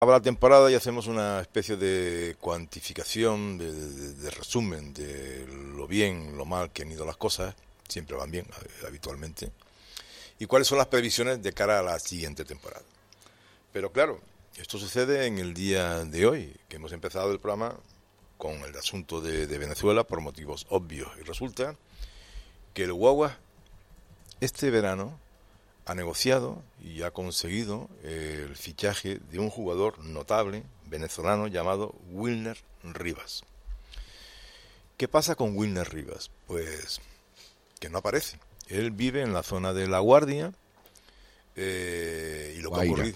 Acaba la temporada y hacemos una especie de cuantificación, de resumen de lo bien, lo mal que han ido las cosas, siempre van bien, habitualmente, y cuáles son las previsiones de cara a la siguiente temporada. Pero claro, esto sucede en el día de hoy, que hemos empezado el programa con el asunto de Venezuela por motivos obvios, y resulta que el Guagua este verano ha negociado y ha conseguido el fichaje de un jugador notable venezolano llamado Wilner Rivas. ¿Qué pasa con Wilner Rivas? Pues que no aparece. Él vive en la zona de La Guardia y lo que ha ocurrido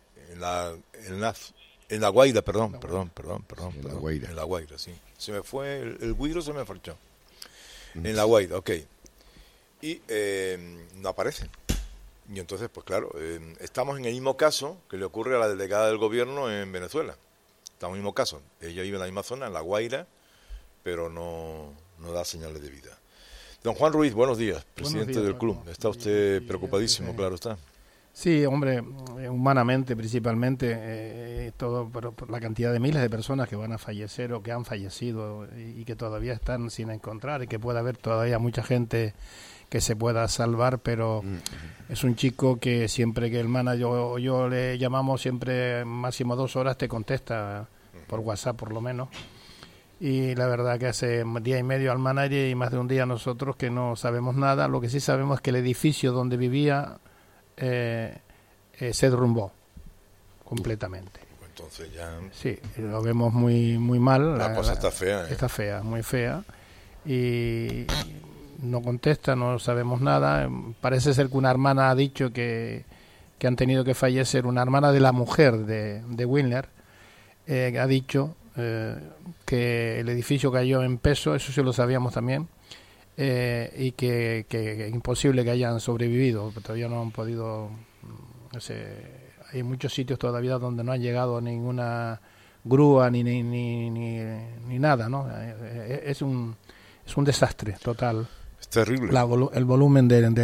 en la Guaira, perdón. En La Guaira. En La Guaira, sí. Se me fue, el guiro se me farchó. En La Guaira, ok. Y no aparece. Y entonces, pues claro, estamos en el mismo caso que le ocurre a la delegada del gobierno en Venezuela. Estamos en el mismo caso. Ella vive en la misma zona, en La Guaira, pero no da señales de vida. Don Juan Ruiz, buenos días, presidente del club. Está usted preocupadísimo, claro está. Sí, hombre, humanamente principalmente, todo por la cantidad de miles de personas que van a fallecer o que han fallecido y que todavía están sin encontrar y que puede haber todavía mucha gente que se pueda salvar, pero es un chico que siempre que el manager yo le llamamos siempre máximo 2 horas te contesta por WhatsApp por lo menos, y la verdad que hace un día y medio al manager y más de un día nosotros que no sabemos nada. Lo que sí sabemos es que el edificio donde vivía se derrumbó completamente. Entonces ya sí, lo vemos muy mal. La cosa está fea, Está fea, muy fea, y no contesta, no sabemos nada. Parece ser que una hermana ha dicho que han tenido que fallecer, una hermana de la mujer de Wilner, ha dicho que el edificio cayó en peso, eso sí lo sabíamos también, y que es imposible que hayan sobrevivido, todavía no han podido, hay muchos sitios todavía donde no han llegado ninguna grúa ni nada, ¿no? Es un desastre total. Es terrible. El volumen del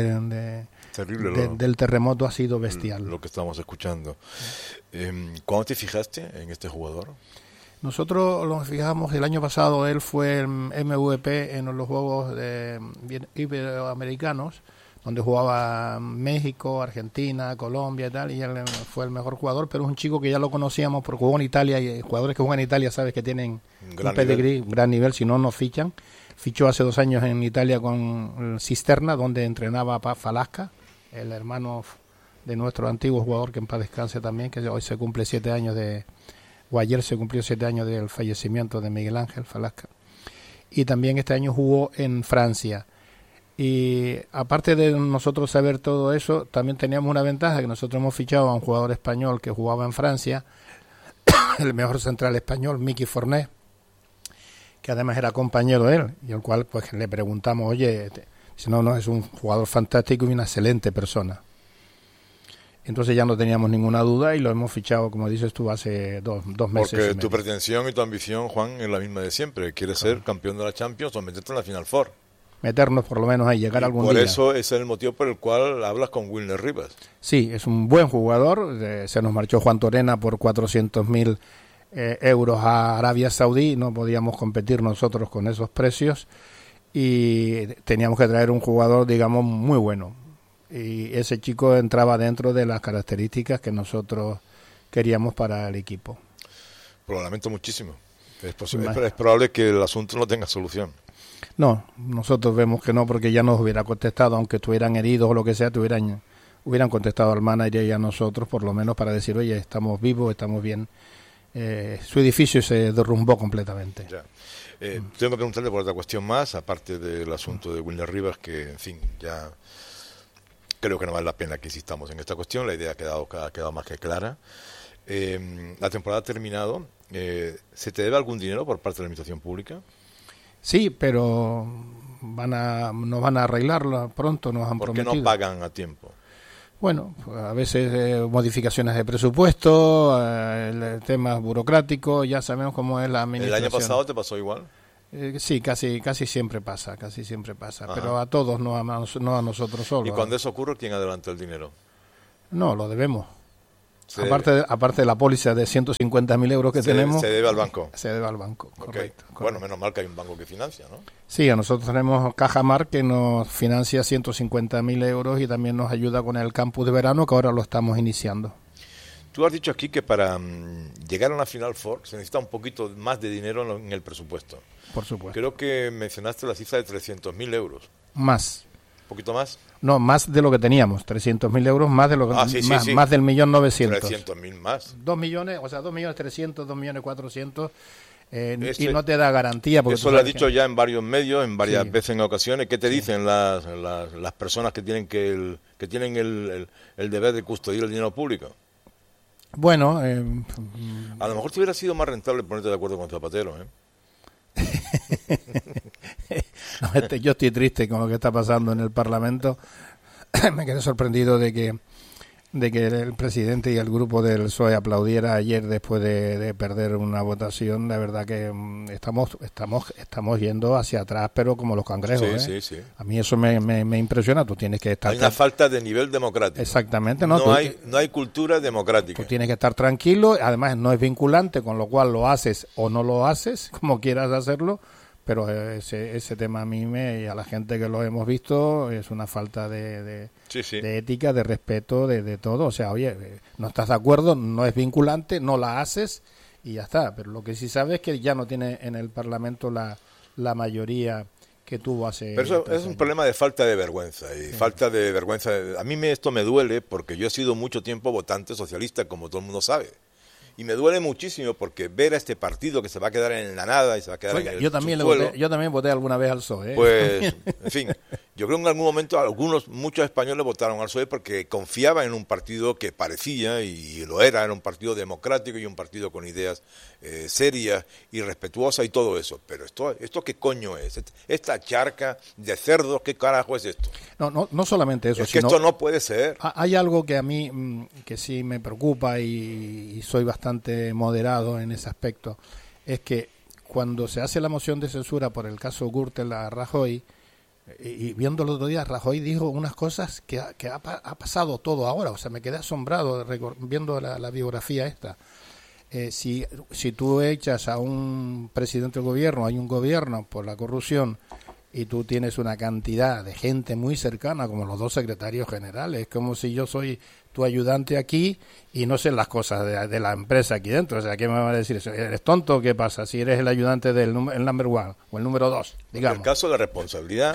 terremoto ha sido bestial. Lo que estamos escuchando. ¿Cuándo te fijaste en este jugador? Nosotros nos fijamos el año pasado, él fue el MVP en los Juegos Iberoamericanos, donde jugaba México, Argentina, Colombia y tal, y él fue el mejor jugador, pero es un chico que ya lo conocíamos porque jugó en Italia, y jugadores que juegan en Italia sabes que tienen un pedigrí, gran nivel, si no, no fichan. Fichó hace 2 años en Italia con Cisterna, donde entrenaba a Falasca, el hermano de nuestro antiguo jugador, que en paz descanse también, que hoy se cumple 7 años o ayer se cumplió 7 años del fallecimiento de Miguel Ángel Falasca. Y también este año jugó en Francia. Y aparte de nosotros saber todo eso, también teníamos una ventaja, que nosotros hemos fichado a un jugador español que jugaba en Francia, el mejor central español, Miki Fornés, que además era compañero de él, y al cual pues le preguntamos, oye, si no, es un jugador fantástico y una excelente persona. Entonces ya no teníamos ninguna duda y lo hemos fichado, como dices tú, hace dos meses. Porque tu pretensión y tu ambición, Juan, es la misma de siempre. Quieres ser campeón de la Champions o meterte en la Final Four. Meternos por lo menos ahí, llegar algún día. Por eso ese es el motivo por el cual hablas con Wilner Rivas. Sí, es un buen jugador. Se nos marchó Juan Torena por 400.000 euros a Arabia Saudí. No podíamos competir nosotros con esos precios y teníamos que traer un jugador, digamos, muy bueno. Y ese chico entraba dentro de las características que nosotros queríamos para el equipo. Lo lamento muchísimo. Es probable que el asunto no tenga solución. No, nosotros vemos que no, porque ya nos hubiera contestado, aunque estuvieran heridos o lo que sea, hubieran contestado al manager y a nosotros, por lo menos para decir, oye, estamos vivos, estamos bien. Su edificio se derrumbó completamente. Ya. Tengo que preguntarle por otra cuestión más, aparte del asunto de Wilner Rivas, que, en fin, ya creo que no vale la pena que insistamos en esta cuestión. La idea ha quedado más que clara. La temporada ha terminado. ¿Se te debe algún dinero por parte de la administración pública? Sí, pero nos van a arreglarlo pronto, nos han prometido. ¿Por qué no pagan a tiempo? Bueno, a veces modificaciones de presupuesto, temas burocráticos, ya sabemos cómo es la administración. ¿El año pasado te pasó igual? Sí, casi siempre pasa, Ajá. Pero a todos, no a nosotros solos. ¿Y cuando eso ocurre, quién adelanta el dinero? No, lo debemos. Aparte de la póliza de 150.000 euros que tenemos. Se debe al banco. Se debe al banco, correcto. Bueno, menos mal que hay un banco que financia, ¿no? Sí, a nosotros tenemos Cajamar que nos financia 150.000 euros y también nos ayuda con el campus de verano que ahora lo estamos iniciando. Tú has dicho aquí que para llegar a una Final Four se necesita un poquito más de dinero en el presupuesto. Por supuesto. Creo que mencionaste la cifra de 300.000 euros. Más. ¿Un poquito más? No, más de lo que teníamos, 300.000 euros, más de lo que más del 1.900.000. 300.000 más. 2 millones, o sea, 2.300.000, 2.400.000, y no te da garantía. Porque eso lo has dicho ya en varios medios, en varias veces en ocasiones. ¿Qué te dicen las personas que tienen el deber de custodiar el dinero público? Bueno, a lo mejor te hubiera sido más rentable ponerte de acuerdo con Zapatero, ¿eh? No, yo estoy triste con lo que está pasando en el Parlamento. Me quedé sorprendido de que el presidente y el grupo del PSOE aplaudiera ayer después de perder una votación. La verdad que estamos yendo hacia atrás, pero como los cangrejos. Sí. A mí eso me impresiona. Tú tienes que estar... Hay una falta de nivel democrático. Exactamente. No hay cultura democrática. Tú tienes que estar tranquilo. Además no es vinculante, con lo cual lo haces o no lo haces, como quieras hacerlo. Pero ese tema a mí y a la gente que lo hemos visto es una falta de ética, de respeto, de todo. O sea, oye, no estás de acuerdo, no es vinculante, no la haces y ya está. Pero lo que sí sabes es que ya no tiene en el Parlamento la mayoría que tuvo hace... Pero eso es un problema de falta de vergüenza. Y falta de vergüenza. A mí esto me duele porque yo he sido mucho tiempo votante socialista, como todo el mundo sabe. Y me duele muchísimo porque ver a este partido que se va a quedar en la nada y se va a quedar en el subsuelo. Yo también voté alguna vez al PSOE. Pues, en fin, yo creo que en algún momento muchos españoles votaron al PSOE porque confiaban en un partido que parecía, y lo era un partido democrático y un partido con ideas serias y respetuosas y todo eso. Pero ¿esto qué coño es? Esta charca de cerdos, ¿qué carajo es esto? No solamente eso. Es que esto no puede ser. Hay algo que a mí que sí me preocupa y soy bastante moderado en ese aspecto, es que cuando se hace la moción de censura por el caso Gürtel a Rajoy, y viendo el otro día, Rajoy dijo unas cosas que ha pasado todo ahora. O sea, me quedé asombrado viendo la biografía esta. Si tú echas a un presidente del gobierno, hay un gobierno por la corrupción, y tú tienes una cantidad de gente muy cercana, como los dos secretarios generales, es como si yo soy tu ayudante aquí y no sé las cosas de la empresa aquí dentro. O sea, ¿qué me va a decir eso? ¿Eres tonto o qué pasa? Si eres el ayudante del number one o el número 2, digamos. En el caso de la responsabilidad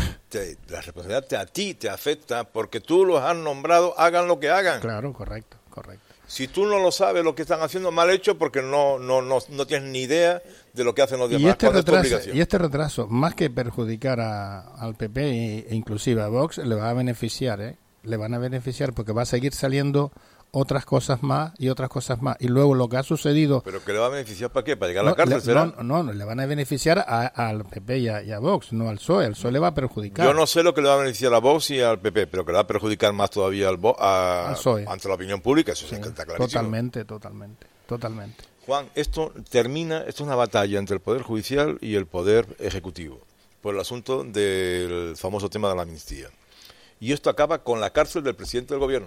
a ti te afecta porque tú los has nombrado, hagan lo que hagan. Claro, correcto. Si tú no lo sabes lo que están haciendo, mal hecho, porque no tienes ni idea de lo que hacen los demás. Y este retraso, más que perjudicar al PP e inclusive a Vox, le va a beneficiar, le van a beneficiar porque va a seguir saliendo otras cosas más y otras cosas más. Y luego lo que ha sucedido... ¿Pero que le va a beneficiar para qué? ¿Para llegar a la cárcel, será? No, le van a beneficiar al PP y a Vox, no al PSOE. El PSOE le va a perjudicar. Yo no sé lo que le va a beneficiar a Vox y al PP, pero que le va a perjudicar más todavía al PSOE ante la opinión pública, eso sí, está clarísimo. Totalmente. Juan, esto es una batalla entre el Poder Judicial y el Poder Ejecutivo, por el asunto del famoso tema de la amnistía. Y esto acaba con la cárcel del presidente del gobierno.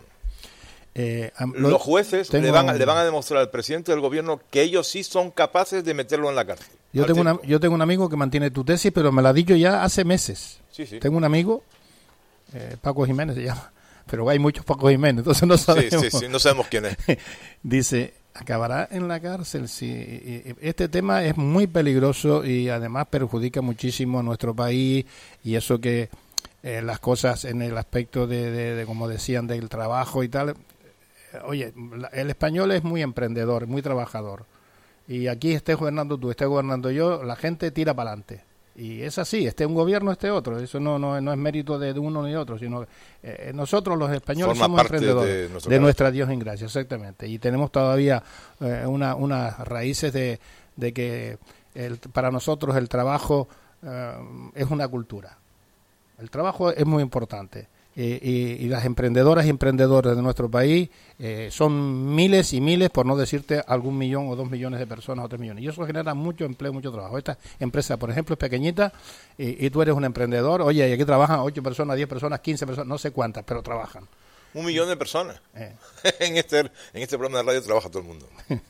Los jueces le van a demostrar al presidente del gobierno que ellos sí son capaces de meterlo en la cárcel. Yo tengo un amigo que mantiene tu tesis, pero me la ha dicho ya hace meses. Sí. Tengo un amigo, Paco Jiménez se llama, pero hay muchos Paco Jiménez, entonces no sabemos. Sí, no sabemos quién es. Dice, acabará en la cárcel. Sí. Este tema es muy peligroso y además perjudica muchísimo a nuestro país, y eso que las cosas en el aspecto de como decían, del trabajo y tal. Oye, el español es muy emprendedor, muy trabajador, y aquí estés gobernando tú, estés gobernando yo, la gente tira para adelante, y es así, esté un gobierno, esté otro. Eso no es mérito de uno ni de otro, sino nosotros los españoles somos emprendedores de nuestra idiosincrasia, exactamente, y tenemos todavía unas raíces de que para nosotros el trabajo es una cultura. El trabajo es muy importante. Y las emprendedoras y emprendedores de nuestro país son miles y miles, por no decirte algún millón o 2 millones de personas o 3 millones. Y eso genera mucho empleo, mucho trabajo. Esta empresa, por ejemplo, es pequeñita y tú eres un emprendedor. Oye, y aquí trabajan 8 personas, 10 personas, 15 personas, no sé cuántas, pero trabajan. 1 millón de personas. En este programa de radio trabaja todo el mundo.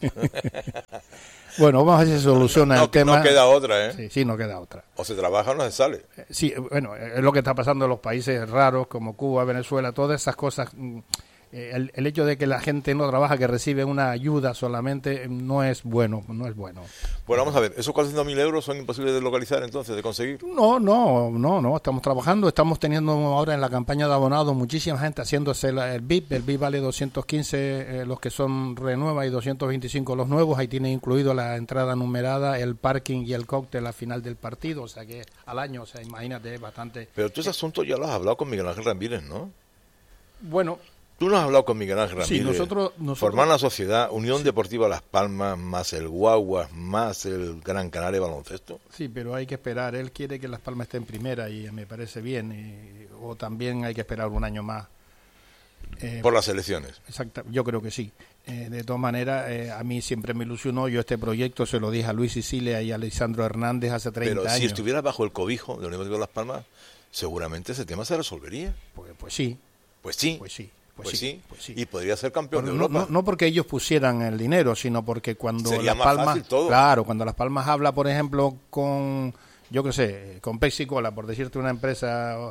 Bueno, vamos a ver si se soluciona el tema. No queda otra, ¿eh? Sí, no queda otra. O se trabaja o no se sale. Sí, bueno, es lo que está pasando en los países raros como Cuba, Venezuela, todas esas cosas. El hecho de que la gente no trabaja, que recibe una ayuda solamente, no es bueno. Bueno, vamos a ver, ¿esos 400.000 euros son imposibles de localizar entonces, de conseguir? No, estamos trabajando, estamos teniendo ahora en la campaña de abonados muchísima gente haciéndose el VIP vale 215 los que son renuevas y 225 los nuevos, ahí tiene incluido la entrada numerada, el parking y el cóctel al final del partido, o sea que al año, o sea, imagínate, es bastante... Pero tú ese asunto ya lo has hablado con Miguel Ángel Ramírez, ¿no? Bueno... Tú no has hablado con Miguel Ángel Ramírez. Sí, nosotros... Formar una sociedad, Unión Deportiva Las Palmas, más el Guaguas, más el Gran Canaria Baloncesto. Sí, pero hay que esperar. Él quiere que Las Palmas esté en primera y me parece bien. O también hay que esperar un año más. Por las elecciones. Exacto, yo creo que sí. De todas maneras, a mí siempre me ilusionó. Yo este proyecto se lo dije a Luis Sicilia y a Alessandro Hernández hace 30 años. Pero si estuviera bajo el cobijo de la Unión Deportiva Las Palmas, seguramente ese tema se resolvería. Pues sí. Pues sí. Pues sí. Y podría ser campeón de Europa. No porque ellos pusieran el dinero, sino porque cuando sería Las Palmas, cuando Las Palmas habla, por ejemplo, con, yo qué sé, con Pepsi Cola, por decirte una empresa,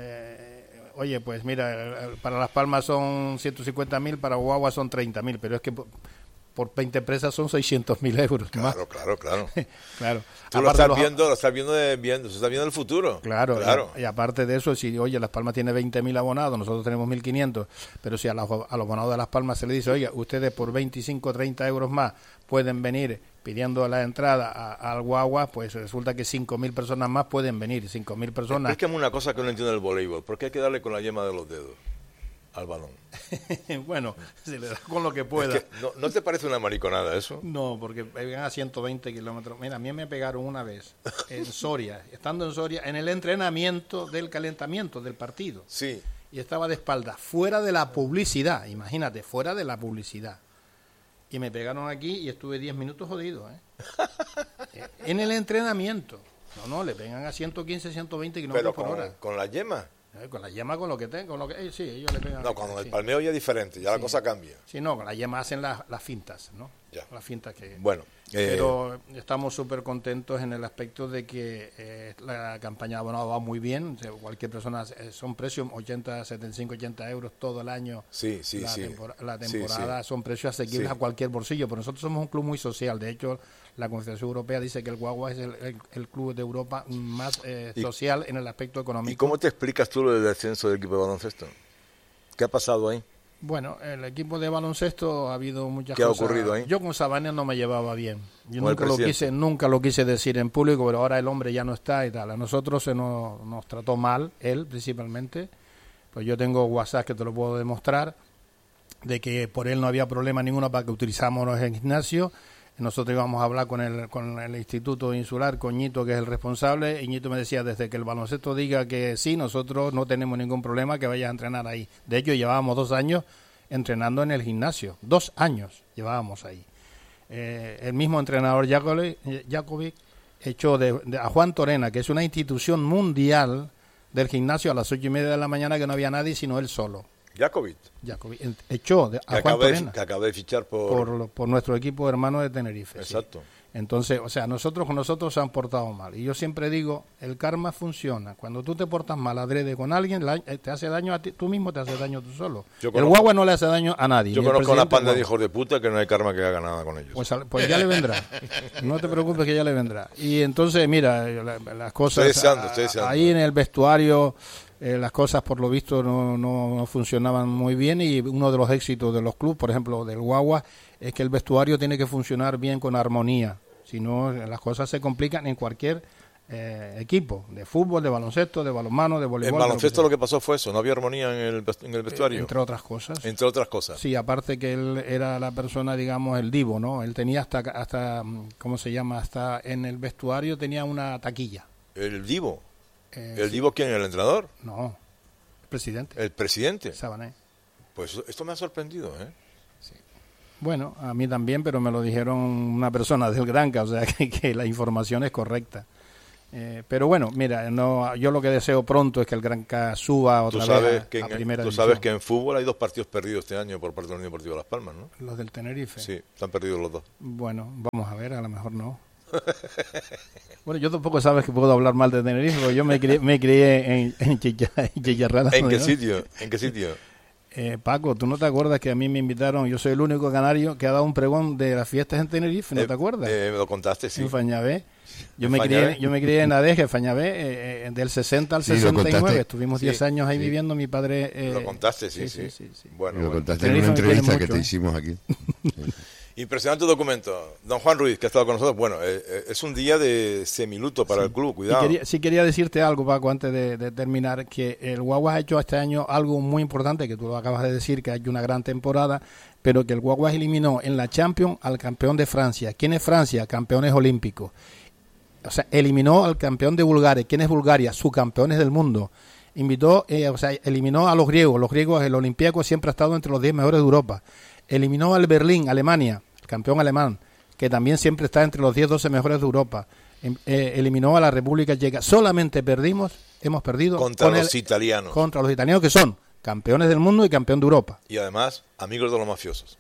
oye, pues mira, para Las Palmas son 150.000, para Guagua son 30.000, pero es que por 20 empresas son 600.000 euros. Claro. Claro. Tú lo estás viendo, se está viendo el futuro. Claro. Y aparte de eso, si, oye, Las Palmas tiene 20.000 abonados, nosotros tenemos 1.500, pero si a los abonados de Las Palmas se le dice, oye, ustedes por 25 o 30 euros más pueden venir pidiendo la entrada al Guagua, pues resulta que 5.000 personas más pueden venir, 5.000 personas. Explícame una cosa que no entiendo del voleibol, ¿por qué hay que darle con la yema de los dedos al balón? Bueno, se le da con lo que pueda. Es que, ¿no te parece una mariconada eso? No, porque pegan a 120 kilómetros. Mira, a mí me pegaron una vez en Soria, estando en Soria, en el entrenamiento del calentamiento del partido. Sí. Y estaba de espaldas, fuera de la publicidad, imagínate, fuera de la publicidad. Y me pegaron aquí y estuve 10 minutos jodido, en el entrenamiento. No, le pegan a 115, 120 kilómetros por hora. ¿Con la yema? Con la yema, con lo que tengo, sí, ellos le pegan. No, con el palmeo ya es diferente, ya la cosa cambia. Sí, no, con la yema hacen las fintas, ¿no? Ya. Las fintas que... Bueno. Pero estamos súper contentos en el aspecto de que la campaña de abonado va muy bien. O sea, cualquier persona, son precios 80, 75, 80 euros todo el año. Sí. La temporada son precios asequibles a cualquier bolsillo, pero nosotros somos un club muy social. De hecho, la Confederación Europea dice que el Guagua es el club de Europa más social en el aspecto económico. ¿Y cómo te explicas tú lo del descenso del equipo de baloncesto? ¿Qué ha pasado ahí? Bueno, el equipo de baloncesto ha habido muchas cosas. ¿Qué ha ocurrido ahí? Yo con Sabanes no me llevaba bien. Yo nunca lo quise decir en público, pero ahora el hombre ya no está y tal. A nosotros nos trató mal, él principalmente. Pues yo tengo WhatsApp que te lo puedo demostrar, de que por él no había problema ninguno para que utilizáramos el gimnasio. Nosotros íbamos a hablar con el Instituto Insular, con Ñito, que es el responsable, y Ñito me decía, desde que el baloncesto diga que sí, nosotros no tenemos ningún problema que vayas a entrenar ahí. De hecho, llevábamos 2 años entrenando en el gimnasio, 2 años llevábamos ahí. El mismo entrenador Jakovic echó a Juan Torena, que es una institución mundial del gimnasio, a las 8:30 de la mañana, que no había nadie sino él solo. Jakovic echó a Juan Torena, que acaba de fichar por nuestro equipo hermano de Tenerife. Exacto. Sí. Entonces, o sea, con nosotros se han portado mal. Y yo siempre digo, el karma funciona. Cuando tú te portas mal adrede con alguien, te hace daño a ti, tú mismo te hace daño tú solo. El Guagua no le hace daño a nadie. Yo conozco una panda de hijos de puta que no hay karma que haga nada con ellos. Pues ya le vendrá. No te preocupes, que ya le vendrá. Y entonces, mira, las cosas... Estoy deseando. Ahí en el vestuario... las cosas por lo visto no funcionaban muy bien, y uno de los éxitos de los clubes, por ejemplo del Guagua, es que el vestuario tiene que funcionar bien con armonía, si no las cosas se complican en cualquier equipo, de fútbol, de baloncesto, de balonmano, de voleibol. En baloncesto lo que pasó fue eso, no había armonía en el vestuario. Entre otras cosas. Sí, aparte que él era la persona, digamos, el divo, ¿no? Él tenía hasta ¿cómo se llama? Hasta en el vestuario tenía una taquilla. ¿El divo? ¿El sí. divo quién? ¿El entrenador? No, el presidente. ¿El presidente? Sabané. Pues esto me ha sorprendido, Sí. Bueno, a mí también, pero me lo dijeron una persona del Granca, o sea que la información es correcta. Pero bueno, mira, yo lo que deseo pronto es que el Granca suba otra vez a primera división. Tú sabes que en fútbol hay 2 partidos perdidos este año por parte de la Unión Deportiva Las Palmas, ¿no? Los del Tenerife. Sí, están perdidos los 2. Bueno, vamos a ver, a lo mejor no. Bueno, yo tampoco sabes que puedo hablar mal de Tenerife, porque yo me crié en Chicharrada. ¿En qué sitio? ¿En qué sitio? Paco, ¿tú no te acuerdas que a mí me invitaron? Yo soy el único canario que ha dado un pregón de las fiestas en Tenerife, ¿no te acuerdas? Me lo contaste, sí. En Fañabé. Yo me crié en Adeje, Fañabé, del 60 al 69. Estuvimos 10 años ahí viviendo, mi padre... lo contaste, sí. Bueno, lo contaste en una entrevista que te hicimos aquí. Impresionante documento. Don Juan Ruiz, que ha estado con nosotros. Bueno, es un día de semiluto para el club, cuidado. Quería decirte algo, Paco, antes de terminar, que el Guaguas ha hecho este año algo muy importante, que tú lo acabas de decir, que ha hecho una gran temporada, pero que el Guaguas eliminó en la Champions al campeón de Francia. ¿Quién es Francia? Campeones olímpicos. O sea, eliminó al campeón de Bulgaria. ¿Quién es Bulgaria? Subcampeones del mundo. Eliminó a los griegos. Los griegos, el Olympiacos siempre ha estado entre los 10 mejores de Europa. Eliminó al Berlín, Alemania, el campeón alemán, que también siempre está entre los 10-12 mejores de Europa. Eliminó a la República Checa. Solamente hemos perdido contra los italianos. Contra los italianos, que son campeones del mundo y campeón de Europa. Y además, amigos de los mafiosos.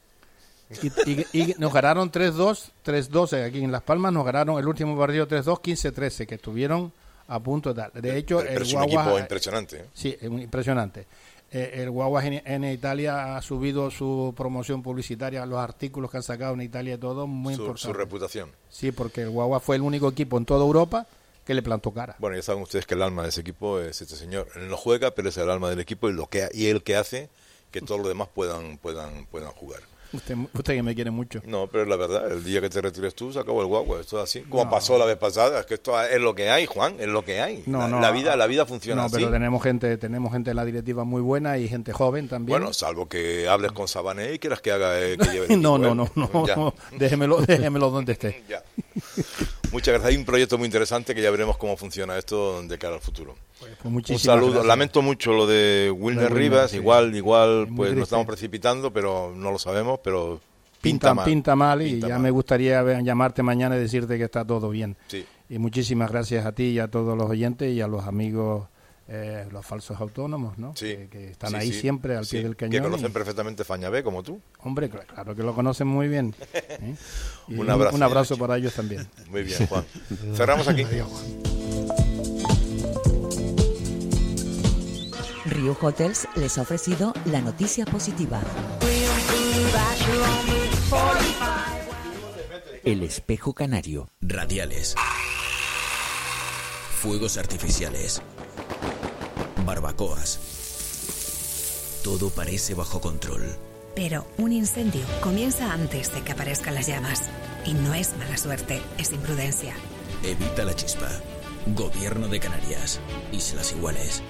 Y nos ganaron 3-2 aquí en Las Palmas, nos ganaron el último partido 3-2, 15-13, que estuvieron a punto de tal. De hecho, pero es un equipo impresionante. Sí, es impresionante. El Guaguas en Italia ha subido su promoción publicitaria, los artículos que han sacado en Italia y todo, muy importante. Su reputación. Sí, porque el Guaguas fue el único equipo en toda Europa que le plantó cara. Bueno, ya saben ustedes que el alma de ese equipo es este señor. Él no juega, pero es el alma del equipo y el que hace que todos los demás puedan jugar. Usted que me quiere mucho. No, pero es la verdad, el día que te retires tú se acabó el Guagua, esto es así. Como pasó la vez pasada, es que esto es lo que hay, Juan, es lo que hay. La vida funciona así. No, pero tenemos gente en la directiva muy buena y gente joven también. Bueno, salvo que hables con Sabané y quieras que haga que lleve el equipo. No, déjemelo donde esté. Ya. Muchas gracias. Hay un proyecto muy interesante que ya veremos cómo funciona esto de cara al futuro. Pues un saludo. Gracias. Lamento mucho lo de Wilmer Rivas. Sí. Igual pues nos estamos precipitando, pero no lo sabemos, pero pinta mal y ya me gustaría llamarte mañana y decirte que está todo bien. Sí. Y muchísimas gracias a ti y a todos los oyentes y a los amigos, los falsos autónomos, ¿no? Sí. Que están ahí siempre al pie del cañón. Que conocen perfectamente Fañabé, como tú. Hombre, claro que lo conocen muy bien. Un abrazo. Un abrazo para ellos también. Muy bien, Juan. Cerramos aquí. Adiós. Riu Hotels les ha ofrecido la noticia positiva. El espejo canario. Radiales. Fuegos artificiales. Barbacoas. Todo parece bajo control. Pero un incendio comienza antes de que aparezcan las llamas. Y no es mala suerte, es imprudencia. Evita la chispa. Gobierno de Canarias. Islas Iguales.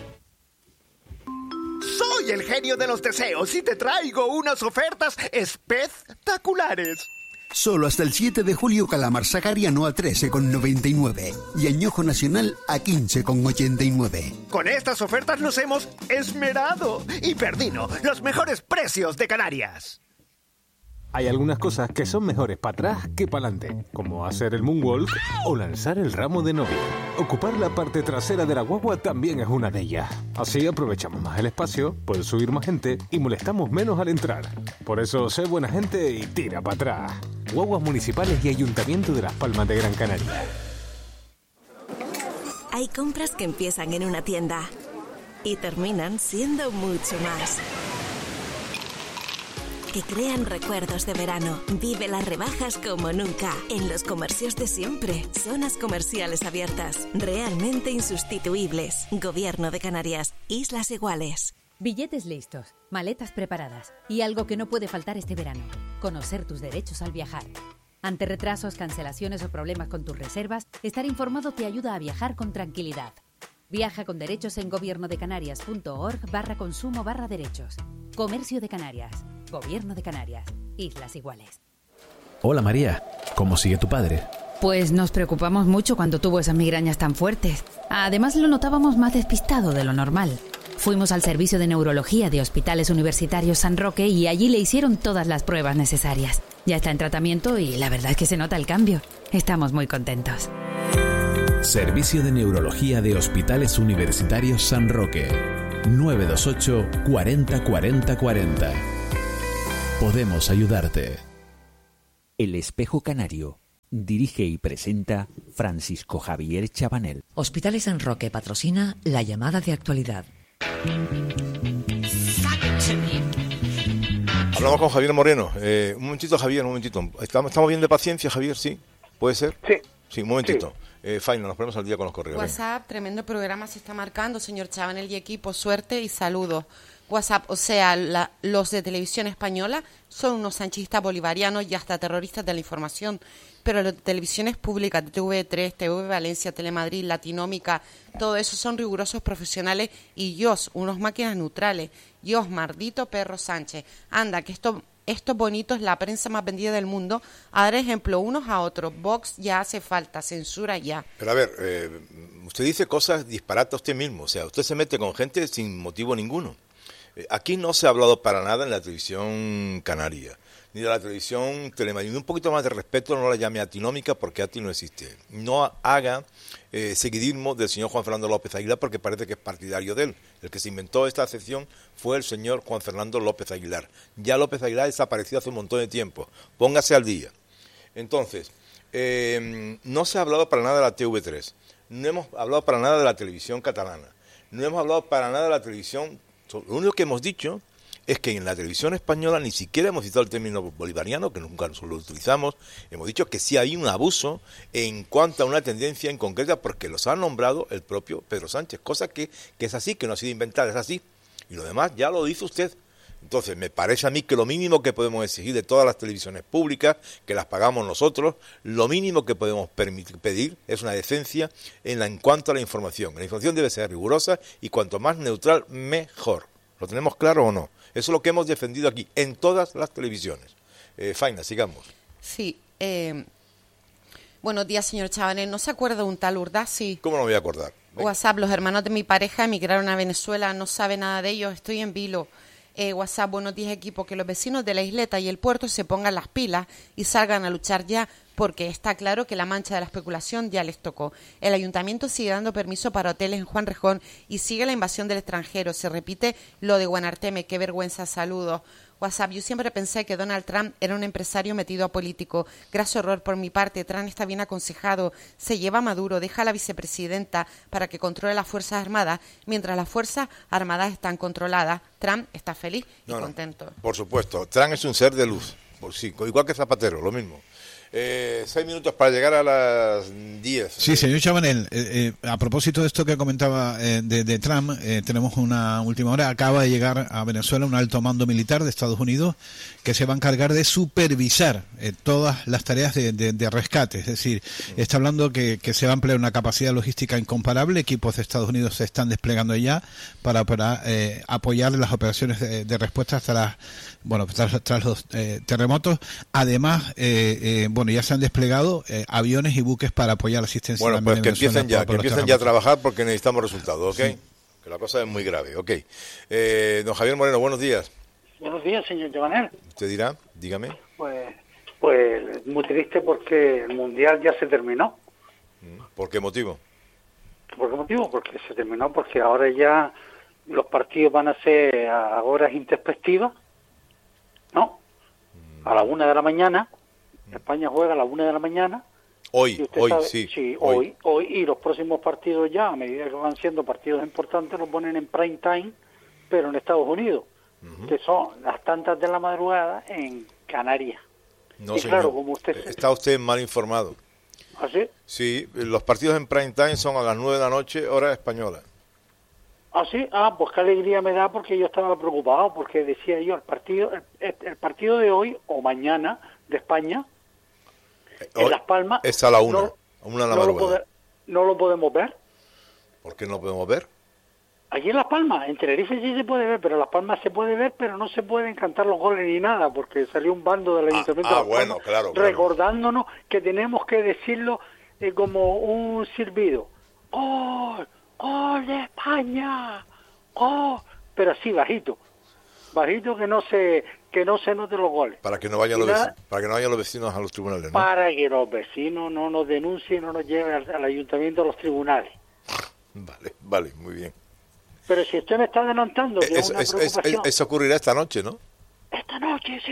Soy el genio de los deseos y te traigo unas ofertas espectaculares. Solo hasta el 7 de julio calamar sahariano a 13,99 y añojo nacional a 15,89. Con estas ofertas nos hemos esmerado y Perdino, los mejores precios de Canarias. Hay algunas cosas que son mejores para atrás que para adelante, como hacer el moonwalk o lanzar el ramo de novia. Ocupar la parte trasera de la guagua también es una de ellas. Así aprovechamos más el espacio, puede subir más gente y molestamos menos al entrar. Por eso, sé buena gente y tira para atrás. Guaguas municipales y Ayuntamiento de Las Palmas de Gran Canaria. Hay compras que empiezan en una tienda y terminan siendo mucho más. Que crean recuerdos de verano. Vive las rebajas como nunca. En los comercios de siempre. Zonas comerciales abiertas. Realmente insustituibles. Gobierno de Canarias. Islas Iguales. Billetes listos, maletas preparadas y algo que no puede faltar este verano. Conocer tus derechos al viajar. Ante retrasos, cancelaciones o problemas con tus reservas, estar informado te ayuda a viajar con tranquilidad. Viaja con derechos en gobiernodecanarias.org/consumo/derechos. Comercio de Canarias. Gobierno de Canarias. Islas Iguales. Hola María, ¿cómo sigue tu padre? Pues nos preocupamos mucho cuando tuvo esas migrañas tan fuertes. Además lo notábamos más despistado de lo normal. Fuimos al servicio de neurología de Hospitales Universitarios San Roque y allí le hicieron todas las pruebas necesarias. Ya está en tratamiento y la verdad es que se nota el cambio. Estamos muy contentos. Servicio de Neurología de Hospitales Universitarios San Roque. 928 40 40 40. Podemos ayudarte. El Espejo Canario. Dirige y presenta Francisco Javier Chabanel. Hospitales San Roque patrocina la llamada de actualidad. Hablamos con Javier Moreno. Un momentito, Javier, un momentito. ¿Estamos bien de paciencia, Javier? ¿Sí? ¿Puede ser? Sí. Sí, un momentito. Faina, nos ponemos al día con los correos. WhatsApp, tremendo programa se está marcando, señor Chabanel y equipo. Suerte y saludos. WhatsApp, o sea, los de Televisión Española son unos sanchistas bolivarianos y hasta terroristas de la información. Pero las televisiones públicas de TV3, TV Valencia, Telemadrid, Latinómica, todo eso son rigurosos profesionales y Dios, unos máquinas neutrales. Dios, maldito perro Sánchez. Anda, que esto bonito es la prensa más vendida del mundo. A dar ejemplo unos a otros. Vox ya hace falta, censura ya. Pero a ver, usted dice cosas disparatas usted mismo. O sea, usted se mete con gente sin motivo ninguno. Aquí no se ha hablado para nada en la televisión canaria, ni de la televisión Telemadrid. Un poquito más de respeto, no la llame atinómica porque ATI no existe. No haga seguidismo del señor Juan Fernando López Aguilar porque parece que es partidario de él. El que se inventó esta sección fue el señor Juan Fernando López Aguilar. Ya López Aguilar desapareció hace un montón de tiempo. Póngase al día. Entonces, no se ha hablado para nada de la TV3. No hemos hablado para nada de la televisión catalana. No hemos hablado para nada de la televisión. Lo único que hemos dicho es que en la televisión española ni siquiera hemos citado el término bolivariano, que nunca lo utilizamos. Hemos dicho que sí hay un abuso en cuanto a una tendencia en concreta, porque los ha nombrado el propio Pedro Sánchez, cosa que es así, que no ha sido inventada, es así. Y lo demás ya lo dice usted. Entonces, me parece a mí que lo mínimo que podemos exigir de todas las televisiones públicas, que las pagamos nosotros, lo mínimo que podemos pedir es una decencia en cuanto a la información. La información debe ser rigurosa y cuanto más neutral, mejor. ¿Lo tenemos claro o no? Eso es lo que hemos defendido aquí, en todas las televisiones. Faina, sigamos. Sí. Buenos días, señor Chabanel. ¿No se acuerda de un tal Urdasi? ¿Cómo no me voy a acordar? Venga. WhatsApp, los hermanos de mi pareja emigraron a Venezuela, no sabe nada de ellos, estoy en vilo. WhatsApp, buenos días equipo, que los vecinos de la isleta y el puerto se pongan las pilas y salgan a luchar ya, porque está claro que la mancha de la especulación ya les tocó. El ayuntamiento sigue dando permiso para hoteles en Juan Rejón y sigue la invasión del extranjero. Se repite lo de Guanarteme, qué vergüenza, saludos. WhatsApp, yo siempre pensé que Donald Trump era un empresario metido a político. Graso error por mi parte, Trump está bien aconsejado. Se lleva a Maduro, deja a la vicepresidenta para que controle las Fuerzas Armadas, mientras las Fuerzas Armadas están controladas. Trump está feliz y contento. Por supuesto, Trump es un ser de luz, sí, igual que Zapatero, lo mismo. 6 minutos para llegar a las 10. Sí, señor Chabanel, a propósito de esto que comentaba de Trump, tenemos una última hora. Acaba de llegar a Venezuela un alto mando militar de Estados Unidos que se va a encargar de supervisar todas las tareas de rescate. Es decir, está hablando que se va a emplear una capacidad logística incomparable. Equipos de Estados Unidos se están desplegando ya para apoyar las operaciones de respuesta tras los terremotos. Además, ya se han desplegado aviones y buques para apoyar la asistencia. Bueno, pues que empiecen ya a trabajar porque necesitamos resultados, ¿ok? Sí. Que la cosa es muy grave, ¿ok? Don Javier Moreno, buenos días. Buenos días, señor Chabanel. ¿Usted dirá? Dígame. Pues muy triste porque el Mundial ya se terminó. ¿Por qué motivo? ¿Por qué motivo? Porque se terminó porque ahora ya los partidos van a ser a horas intempestivas, ¿no? A la 1 de la mañana. España juega a la 1 de la mañana. Hoy, sí. Sí, hoy. Y los próximos partidos ya, a medida que van siendo partidos importantes, los ponen en prime time, pero en Estados Unidos, que son las tantas de la madrugada en Canarias. No, y claro, como está usted mal informado. ¿Ah, sí? Sí, los partidos en prime time son a las 9 de la noche, hora española. ¿Ah, sí? Pues qué alegría me da, porque yo estaba preocupado, porque decía yo, el partido de hoy o mañana de España, en Las Palmas, es a la 1, a 1 de la madrugada. ¿No lo podemos ver? ¿Por qué no lo podemos ver? Aquí en Las Palmas, en Tenerife sí se puede ver, pero en Las Palmas se puede ver, pero no se pueden cantar los goles ni nada, porque salió un bando del Ayuntamiento de Las Palmas, claro. recordándonos que tenemos que decirlo como un silbido. ¡Gol! ¡Gol de España! ¡Gol! Pero así bajito, que no se que no se noten los goles. Para que no vayan los vecinos a los tribunales, ¿no? Para que los vecinos no nos denuncien, no nos lleven al ayuntamiento a los tribunales. Vale, muy bien. Pero si usted me está adelantando que es una preocupación... Eso ocurrirá esta noche, ¿no? Esta noche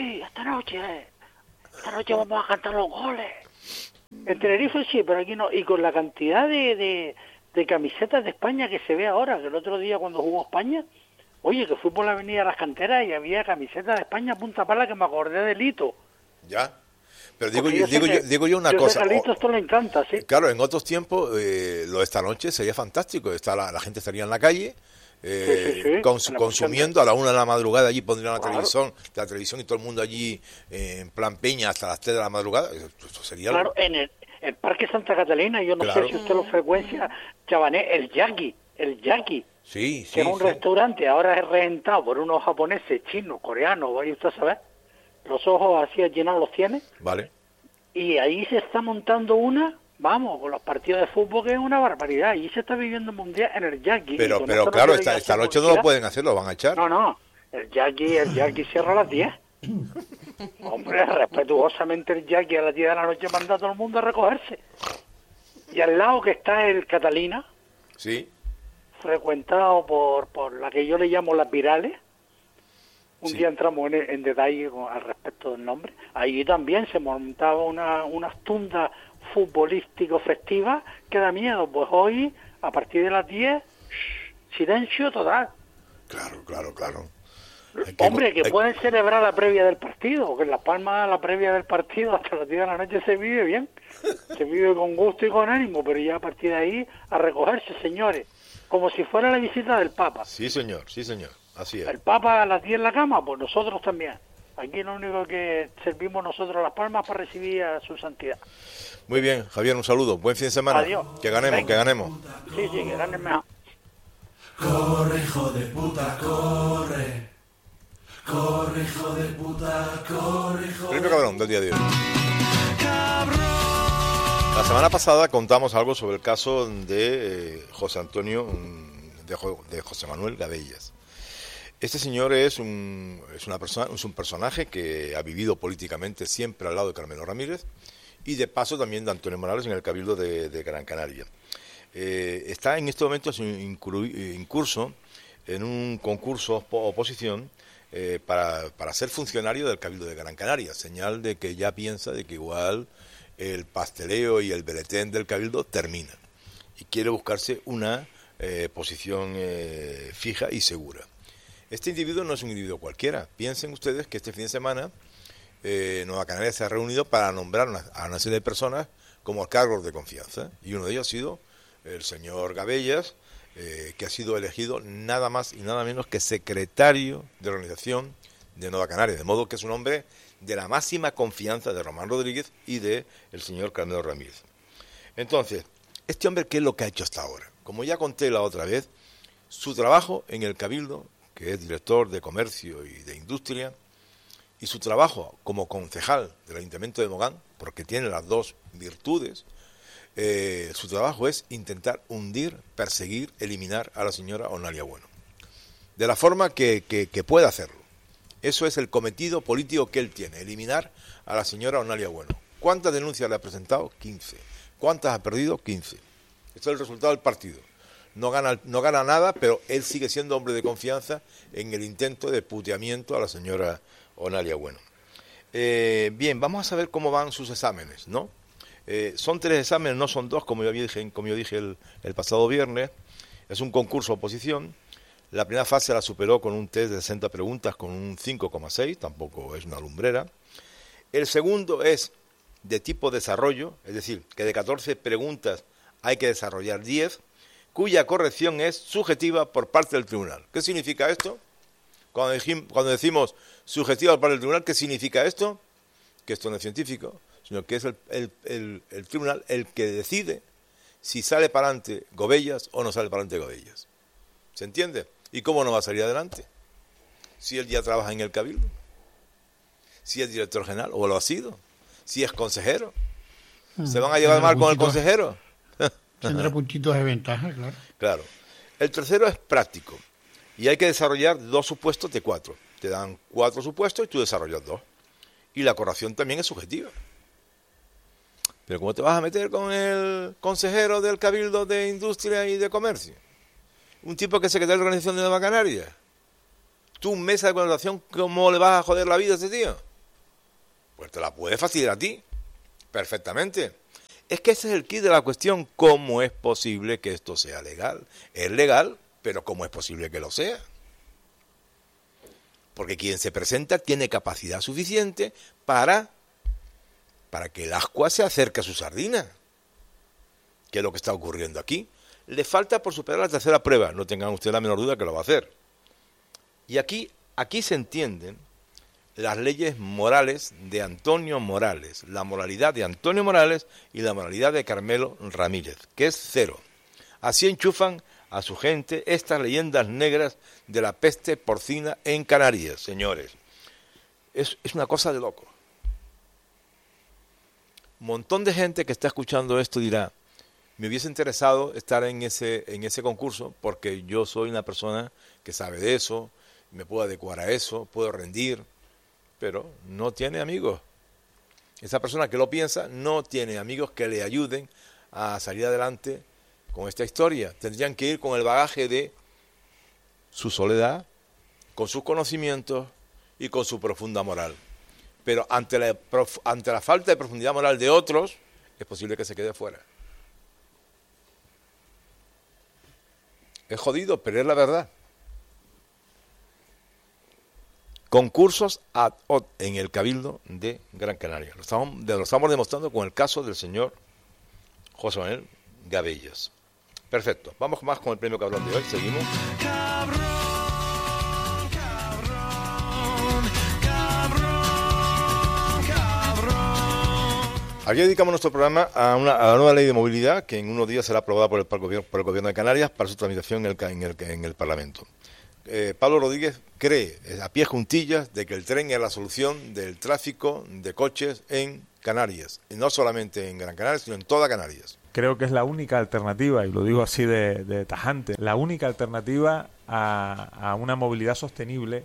vamos a cantar los goles. En Tenerife sí, pero aquí no. Y con la cantidad de camisetas de España que se ve ahora, que el otro día cuando jugó España, oye, que fui por la avenida Las Canteras y había camisetas de España a punta pala, que me acordé de Lito. Ya. Pero digo yo una cosa. A Lito esto le encanta, sí. Claro, en otros tiempos, lo de esta noche sería fantástico. La gente estaría en la calle, consumiendo a la 1 de la madrugada. Allí pondrían la televisión y todo el mundo allí en plan peña hasta las 3 de la madrugada. Eso sería en el Parque Santa Catalina, yo no sé si usted lo frecuencia, Chabané, el Yaki. Sí, que es un restaurante, ahora es rentado por unos japoneses, chinos, coreanos, vaya usted a saber. Los ojos así llenos los tiene. Vale. Y ahí se está montando con los partidos de fútbol, que es una barbaridad. Y se está viviendo mundial en el Yaki. Pero claro, esta noche no lo pueden hacer, lo van a echar. No, el Yaki cierra a las 10. Hombre, respetuosamente el Yaki a las 10 de la noche manda a todo el mundo a recogerse. Y al lado que está el Catalina. Sí. Frecuentado por la que yo le llamo las virales. Un día entramos en detalle al respecto del nombre. Ahí también se montaba unas tundas futbolísticos festivas que da miedo. Pues hoy, a partir de las 10, silencio total. Claro. Hombre, que pueden celebrar la previa del partido, porque en Las Palmas la previa del partido hasta las 10 de la noche se vive bien. Se vive con gusto y con ánimo, pero ya a partir de ahí a recogerse, señores. Como si fuera la visita del Papa. Sí, señor. Así es. El Papa a las 10 en la cama, pues nosotros también. Aquí lo único que servimos nosotros Las Palmas para recibir a su santidad. Muy bien, Javier, un saludo. Buen fin de semana. Adiós. Que ganemos. Sí, que ganen mejor. Corre, hijo de puta, corre. Corre, hijo de puta, corre, hijo Premio Cabrón del día de hoy. La semana pasada contamos algo sobre el caso de José Manuel Gabellas. Este señor es un personaje que ha vivido políticamente siempre al lado de Carmelo Ramírez y de paso también de Antonio Morales en el Cabildo de Gran Canaria. Está en este momento incurso en un concurso oposición para ser funcionario del Cabildo de Gran Canaria, señal de que ya piensa de que igual el pasteleo y el beletén del Cabildo termina y quiere buscarse una posición fija y segura. Este individuo no es un individuo cualquiera. Piensen ustedes que este fin de semana Nueva Canaria se ha reunido para nombrar a una serie de personas como cargos de confianza, y uno de ellos ha sido el señor Gabellas, que ha sido elegido nada más y nada menos que secretario de organización de Nueva Canaria, de modo que es un hombre de la máxima confianza de Román Rodríguez y de el señor Carmelo Ramírez. Entonces, este hombre, ¿qué es lo que ha hecho hasta ahora? Como ya conté la otra vez, su trabajo en el Cabildo, que es director de Comercio y de Industria, y su trabajo como concejal del Ayuntamiento de Mogán, porque tiene las dos virtudes, su trabajo es intentar hundir, perseguir, eliminar a la señora Onalia Bueno. De la forma que pueda hacerlo. Eso es el cometido político que él tiene, eliminar a la señora Onalia Bueno. ¿Cuántas denuncias le ha presentado? 15. ¿Cuántas ha perdido? 15. Esto es el resultado del partido. No gana nada, pero él sigue siendo hombre de confianza en el intento de puteamiento a la señora Onalia Bueno. Bien, vamos a saber cómo van sus exámenes, ¿no? Son 3 exámenes, no son 2, como yo dije el pasado viernes. Es un concurso oposición. La primera fase la superó con un test de 60 preguntas con un 5,6, tampoco es una lumbrera. El segundo es de tipo desarrollo, es decir, que de 14 preguntas hay que desarrollar 10, cuya corrección es subjetiva por parte del tribunal. ¿Qué significa esto? Cuando decimos subjetiva por parte del tribunal, ¿qué significa esto? Que esto no es científico, sino que es el tribunal el que decide si sale para adelante Gobellas o no sale para adelante Gobellas. ¿Se entiende? ¿Y cómo no va a salir adelante? Si él ya trabaja en el Cabildo, si es director general, o lo ha sido, si es consejero. ¿Se van a llevar mal con el consejero? Tendrá puntitos de ventaja, claro. Claro. El tercero es práctico, y hay que desarrollar 2 supuestos de 4. te dan 4 supuestos y tú desarrollas 2. Y la corrección también es subjetiva. Pero ¿cómo te vas a meter con el consejero del Cabildo de Industria y de Comercio? Un tipo que es secretario de la Organización de Nueva Canarias. Tú, mesa de contratación, ¿cómo le vas a joder la vida a ese tío? Pues te la puedes fastidiar a ti. Perfectamente. Es que ese es el kit de la cuestión. ¿Cómo es posible que esto sea legal? Es legal, pero ¿cómo es posible que lo sea? Porque quien se presenta tiene capacidad suficiente para que el ascua se acerque a su sardina. ¿Qué es lo que está ocurriendo aquí? Le falta por superar la tercera prueba. No tengan ustedes la menor duda que lo va a hacer. Y aquí se entienden las leyes morales de Antonio Morales, la moralidad de Antonio Morales y la moralidad de Carmelo Ramírez, que es 0. Así enchufan a su gente estas leyendas negras de la peste porcina en Canarias, señores. Es una cosa de loco. Un montón de gente que está escuchando esto dirá, me hubiese interesado estar en ese concurso porque yo soy una persona que sabe de eso, me puedo adecuar a eso, puedo rendir, pero no tiene amigos. Esa persona que lo piensa no tiene amigos que le ayuden a salir adelante con esta historia. Tendrían que ir con el bagaje de su soledad, con sus conocimientos y con su profunda moral. Pero ante la falta de profundidad moral de otros, es posible que se quede fuera. Es jodido, pero es la verdad. Concursos ad hoc en el Cabildo de Gran Canaria. Lo estamos demostrando con el caso del señor José Manuel Gabellas. Perfecto. Vamos más con el premio Cabrón de hoy. Seguimos. Aquí dedicamos nuestro programa a la nueva ley de movilidad que en unos días será aprobada por el Gobierno de Canarias para su tramitación en el Parlamento. Pablo Rodríguez cree, a pie juntillas, de que el tren es la solución del tráfico de coches en Canarias, y no solamente en Gran Canaria, sino en toda Canarias. Creo que es la única alternativa, y lo digo así de tajante, la única alternativa a una movilidad sostenible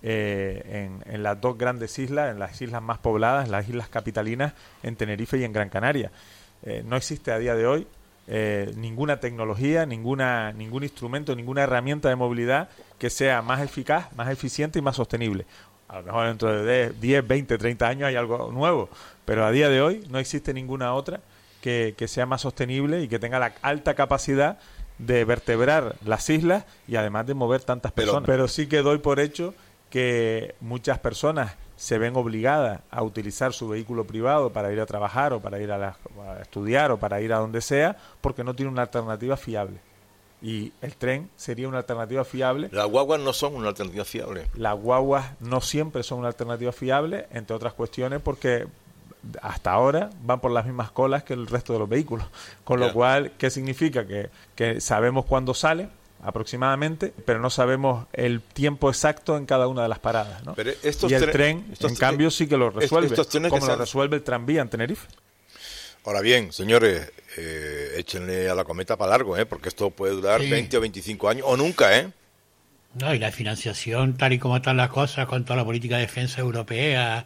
en las 2 grandes islas, en las islas más pobladas, las islas capitalinas, en Tenerife y en Gran Canaria. No existe a día de hoy ninguna tecnología, ningún instrumento, ninguna herramienta de movilidad que sea más eficaz, más eficiente y más sostenible. A lo mejor dentro de 10, 20, 30 años hay algo nuevo, pero a día de hoy no existe ninguna otra que sea más sostenible y que tenga la alta capacidad de vertebrar las islas y además de mover tantas personas. Pero sí que doy por hecho que muchas personas se ven obligadas a utilizar su vehículo privado para ir a trabajar o para ir a estudiar o para ir a donde sea, porque no tiene una alternativa fiable. Y el tren sería una alternativa fiable. Las guaguas no son una alternativa fiable. Las guaguas no siempre son una alternativa fiable, entre otras cuestiones porque hasta ahora van por las mismas colas que el resto de los vehículos. Con lo cual, ¿qué significa? Que sabemos cuándo sale aproximadamente, pero no sabemos el tiempo exacto en cada una de las paradas, ¿no? Pero y el tren, en cambio, sí que lo resuelve, como lo resuelve el tranvía en Tenerife. Ahora bien, señores, échenle a la cometa para largo, porque esto puede durar 20 o 25 años, o nunca, No, y la financiación, tal y como están las cosas, con toda la política de defensa europea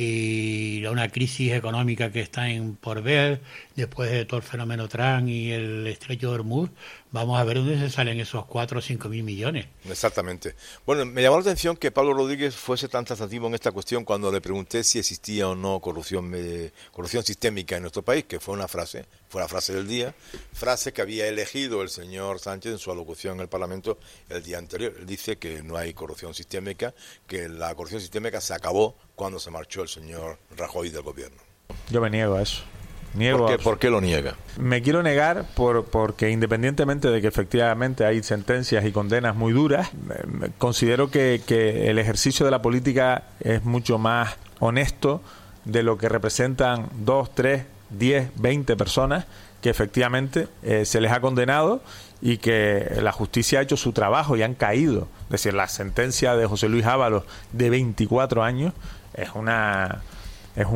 y una crisis económica que está por ver, después de todo el fenómeno Trump y el estrecho de Hormuz, vamos a ver dónde se salen esos 4 o 5 mil millones. Exactamente. Bueno, me llamó la atención que Pablo Rodríguez fuese tan taxativo en esta cuestión cuando le pregunté si existía o no corrupción sistémica en nuestro país, que fue la frase del día, frase que había elegido el señor Sánchez en su alocución en el Parlamento el día anterior. Él dice que no hay corrupción sistémica, que la corrupción sistémica se acabó cuando se marchó el señor Rajoy del gobierno. Yo me niego a eso. ¿Por qué lo niega? Me quiero negar porque independientemente de que efectivamente hay sentencias y condenas muy duras, considero que el ejercicio de la política es mucho más honesto de lo que representan 2, 3, 10, 20 personas que efectivamente se les ha condenado y que la justicia ha hecho su trabajo y han caído. Es decir, la sentencia de José Luis Ábalos de 24 años es una es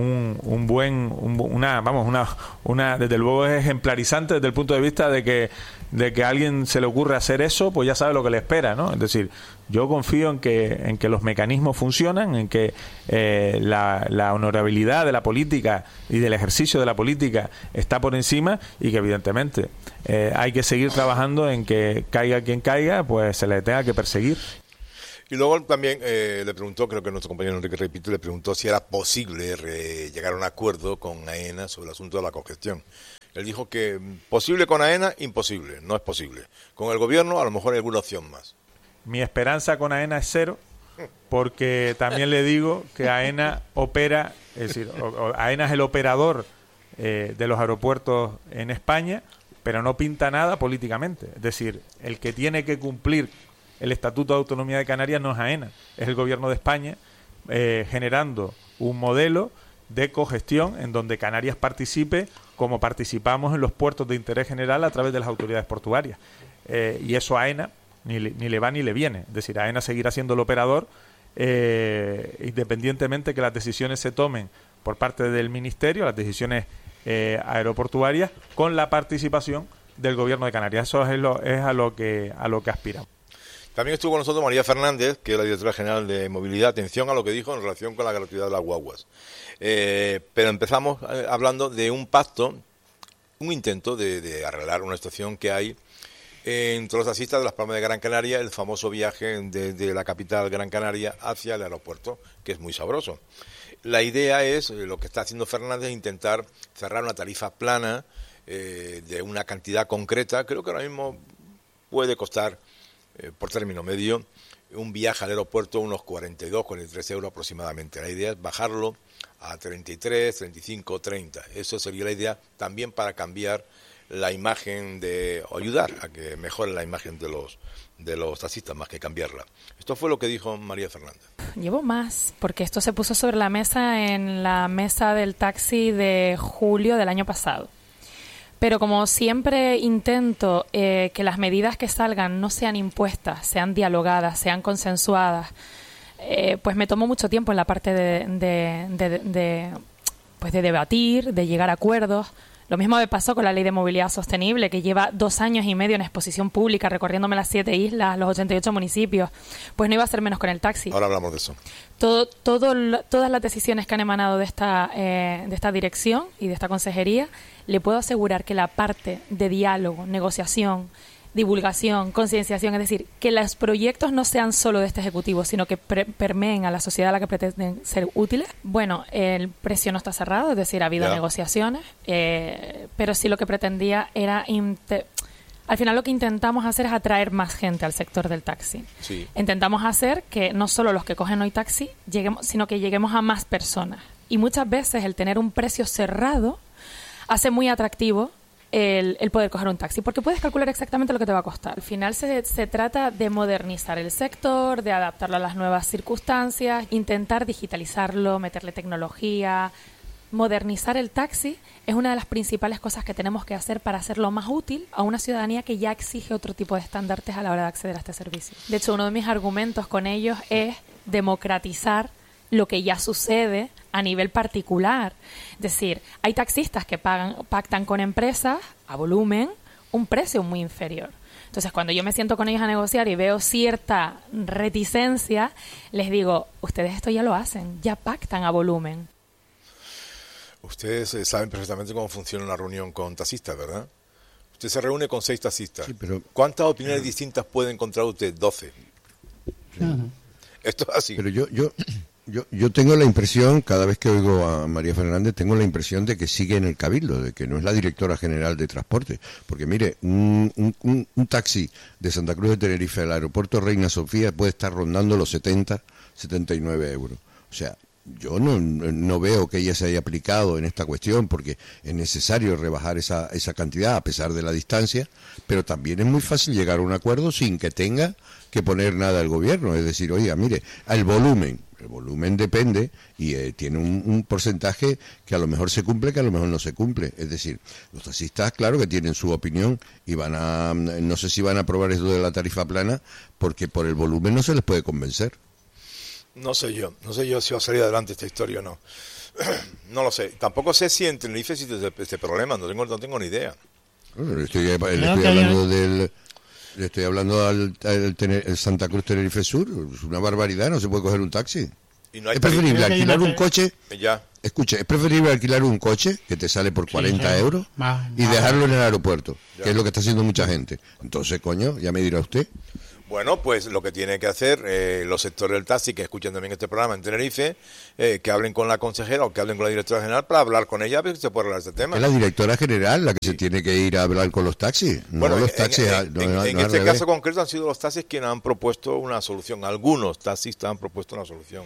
una desde luego es ejemplarizante desde el punto de vista de que a alguien se le ocurre hacer eso, pues ya sabe lo que le espera, ¿no? Es decir, yo confío en que los mecanismos funcionan, en que la honorabilidad de la política y del ejercicio de la política está por encima, y que evidentemente hay que seguir trabajando en que caiga quien caiga, pues se le tenga que perseguir. Y luego también le preguntó, creo que nuestro compañero Enrique Repito, le preguntó si era posible llegar a un acuerdo con AENA sobre el asunto de la congestión. Él dijo que posible con AENA, imposible, no es posible. Con el gobierno a lo mejor hay alguna opción más. Mi esperanza con AENA es cero, porque también le digo que AENA opera, es decir, AENA es el operador de los aeropuertos en España, pero no pinta nada políticamente. Es decir, el que tiene que cumplir el Estatuto de Autonomía de Canarias no es AENA, es el Gobierno de España, generando un modelo de cogestión en donde Canarias participe como participamos en los puertos de interés general a través de las autoridades portuarias. Y eso a AENA ni le va ni le viene. Es decir, AENA seguirá siendo el operador independientemente que las decisiones se tomen por parte del Ministerio, las decisiones aeroportuarias, con la participación del Gobierno de Canarias. Eso es a lo que aspiramos. También estuvo con nosotros María Fernández, que es la directora general de Movilidad. Atención a lo que dijo en relación con la gratuidad de las guaguas. Pero empezamos hablando de un pacto, un intento de arreglar una situación que hay entre los taxistas de Las Palmas de Gran Canaria, el famoso viaje de la capital Gran Canaria hacia el aeropuerto, que es muy sabroso. La idea es, lo que está haciendo Fernández, intentar cerrar una tarifa plana de una cantidad concreta. Creo que ahora mismo puede costar, por término medio, un viaje al aeropuerto unos 42, 43 euros aproximadamente. La idea es bajarlo a 33, 35, 30. Eso sería la idea también para cambiar la imagen o ayudar a que mejore la imagen de los taxistas más que cambiarla. Esto fue lo que dijo María Fernández. Llevo más, porque esto se puso sobre la mesa en la mesa del taxi de julio del año pasado. Pero como siempre intento que las medidas que salgan no sean impuestas, sean dialogadas, sean consensuadas, pues me tomo mucho tiempo en la parte de debatir, de llegar a acuerdos. Lo mismo me pasó con la Ley de Movilidad Sostenible, que lleva 2 años y medio en exposición pública, recorriéndome las 7 islas, los 88 municipios. Pues no iba a ser menos con el taxi. Ahora hablamos de eso. Todas las decisiones que han emanado de esta dirección y de esta consejería, le puedo asegurar que la parte de diálogo, negociación, divulgación, concienciación, es decir, que los proyectos no sean solo de este Ejecutivo, sino que permeen a la sociedad a la que pretenden ser útiles. Bueno, el precio no está cerrado, es decir, ha habido negociaciones, pero sí lo que pretendía era... Al final lo que intentamos hacer es atraer más gente al sector del taxi. Sí. Intentamos hacer que no solo los que cogen hoy taxi lleguemos, sino que lleguemos a más personas. Y muchas veces el tener un precio cerrado hace muy atractivo el poder coger un taxi, porque puedes calcular exactamente lo que te va a costar. Al final se trata de modernizar el sector, de adaptarlo a las nuevas circunstancias, intentar digitalizarlo, meterle tecnología. Modernizar el taxi es una de las principales cosas que tenemos que hacer para hacerlo más útil a una ciudadanía que ya exige otro tipo de estándares a la hora de acceder a este servicio. De hecho, uno de mis argumentos con ellos es democratizar lo que ya sucede a nivel particular. Es decir, hay taxistas que pactan con empresas a volumen un precio muy inferior. Entonces, cuando yo me siento con ellos a negociar y veo cierta reticencia, les digo, ustedes esto ya lo hacen, ya pactan a volumen. Ustedes saben perfectamente cómo funciona una reunión con taxistas, ¿verdad? Usted se reúne con 6 taxistas. Sí, pero ¿cuántas opiniones distintas puede encontrar usted? 12. Sí. Esto es así. Pero yo tengo la impresión, cada vez que oigo a María Fernández, tengo la impresión de que sigue en el Cabildo, de que no es la directora general de transporte. Porque mire, un taxi de Santa Cruz de Tenerife al aeropuerto Reina Sofía puede estar rondando los 70, 79 euros. O sea, yo no veo que ella se haya aplicado en esta cuestión, porque es necesario rebajar esa cantidad a pesar de la distancia, pero también es muy fácil llegar a un acuerdo sin que tenga que poner nada el gobierno. Es decir, oiga, mire, el volumen depende y tiene un porcentaje que a lo mejor se cumple, que a lo mejor no se cumple. Es decir, los taxistas, claro que tienen su opinión y no sé si van a aprobar esto de la tarifa plana, porque por el volumen no se les puede convencer. No sé yo si va a salir adelante esta historia o no. No lo sé. Tampoco sé si en Tenerife existe este problema. No tengo ni idea. Bueno, le estoy hablando al Santa Cruz Tenerife Sur. Es una barbaridad, no se puede coger un taxi. Y no hay es preferible alquilar un coche. Ya. Escuche, es preferible alquilar un coche que te sale por 40 euros y dejarlo en el aeropuerto, que es lo que está haciendo mucha gente. Entonces, coño, ya me dirá usted. Bueno, pues lo que tiene que hacer los sectores del taxi que escuchan también este programa en Tenerife, que hablen con la consejera o que hablen con la directora general para hablar con ella, a ver si se puede arreglar este tema. Es la directora general la que se tiene que ir a hablar con los taxis. No bueno, los taxis. En este caso concreto han sido los taxis quienes han propuesto una solución. Algunos taxistas han propuesto una solución.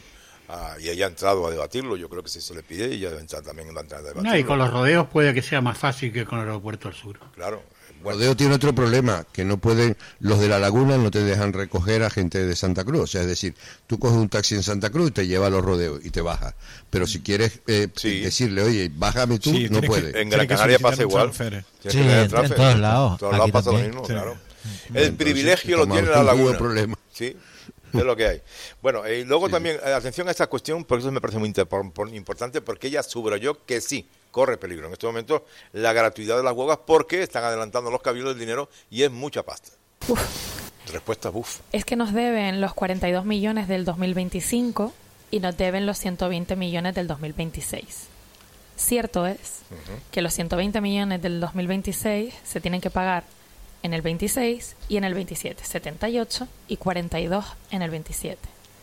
Y ella ha entrado a debatirlo. Yo creo que si se le pide, ella debe entrar también a debatirlo. No, y con los rodeos puede que sea más fácil que con el aeropuerto del sur. Claro. Bueno. Rodeo tiene otro problema, que no pueden, los de la laguna no te dejan recoger a gente de Santa Cruz. O sea, es decir, tú coges un taxi en Santa Cruz y te lleva a los rodeos y te baja. Pero si quieres decirle, oye, bájame tú, no puedes. En Gran Canaria pasa igual. Sí, en todos lados. En todos lados pasa lo mismo, claro. El privilegio lo tiene la laguna. Problema. Sí. Es lo que hay. Bueno, y luego también, atención a esta cuestión, porque eso me parece muy importante, porque ella subrayó que sí, corre peligro en este momento la gratuidad de las huelgas porque están adelantando los cabildos del dinero y es mucha pasta. Respuesta, Es que nos deben los 42 millones del 2025 y nos deben los 120 millones del 2026. Cierto es que los 120 millones del 2026 se tienen que pagar en el 26 y en el 27, 78 y 42 en el 27.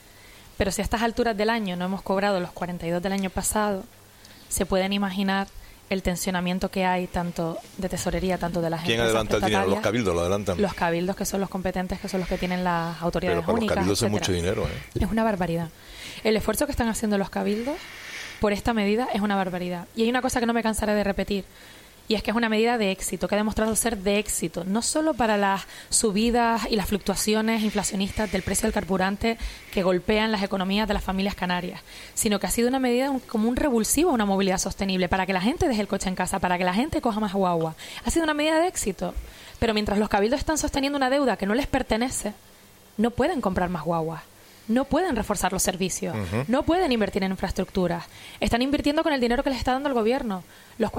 Pero si a estas alturas del año no hemos cobrado los 42 del año pasado, se pueden imaginar el tensionamiento que hay tanto de tesorería, tanto de las empresas. ¿Quién adelanta el dinero? ¿Los cabildos lo adelantan? Los cabildos, que son los competentes, que son los que tienen las autoridades únicas. Pero únicas, los cabildos etcétera. es mucho dinero, Es una barbaridad. El esfuerzo que están haciendo los cabildos por esta medida es una barbaridad. Y hay una cosa que no me cansaré de repetir, y es que es una medida de éxito, que ha demostrado ser de éxito, no solo para las subidas y las fluctuaciones inflacionistas del precio del carburante que golpean las economías de las familias canarias, sino que ha sido una medida como un revulsivo a una movilidad sostenible, para que la gente deje el coche en casa, para que la gente coja más guagua. Ha sido una medida de éxito, pero mientras los cabildos están sosteniendo una deuda que no les pertenece, no pueden comprar más guaguas. No pueden reforzar los servicios, no pueden invertir en infraestructuras. Están invirtiendo con el dinero que les está dando el gobierno. Los